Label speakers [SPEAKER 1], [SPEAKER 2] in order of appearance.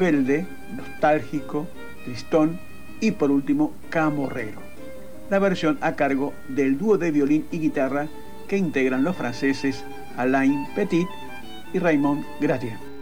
[SPEAKER 1] rebelde, nostálgico, tristón y por último camorrero. La versión a cargo del dúo de violín y guitarra que integran los franceses Alain Petit y Raymond Gratier.